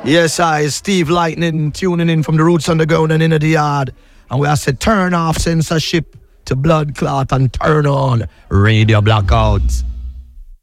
Yes, I, Steve Lightning, tuning in from the Roots Underground and Inna the Yard. And we have said turn off censorship to blood clot and turn on Radio Blackouts.